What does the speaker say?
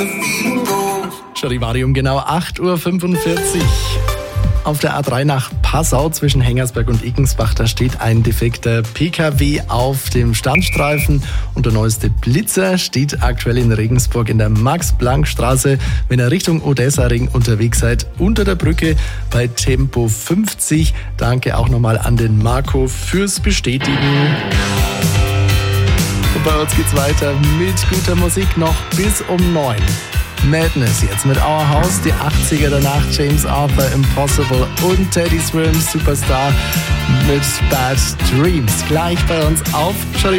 Charivari um genau 8.45 Uhr. Auf der A3 nach Passau zwischen Hengersberg und Iggensbach, da steht ein defekter PKW auf dem Standstreifen. Und der neueste Blitzer steht aktuell in Regensburg in der Max-Planck-Straße. Wenn ihr Richtung Odessa-Ring unterwegs seid, unter der Brücke bei Tempo 50. Danke auch nochmal an den Marco fürs Bestätigen. Und bei uns geht's weiter mit guter Musik noch bis um 9. Madness jetzt mit Our House, die 80er danach James Arthur, Impossible und Teddy Swims, Superstar mit Bad Dreams. Gleich bei uns auf